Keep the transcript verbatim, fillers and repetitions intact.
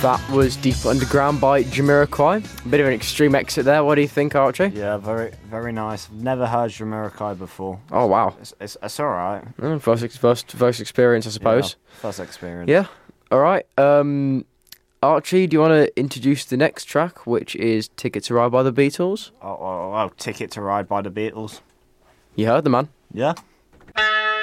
That was Deep Underground by Jamiroquai. A bit of an extreme exit there. What do you think, Archie? Yeah, very very nice. Never heard Jamiroquai before. Oh, wow. It's, it's, it's all right. Mm, first, first, first experience, I suppose. Yeah, first experience. Yeah. All right. Um, Archie, do you want to introduce the next track, which is Ticket to Ride by the Beatles? Oh, oh, oh, Ticket to Ride by the Beatles. You heard the man. Yeah.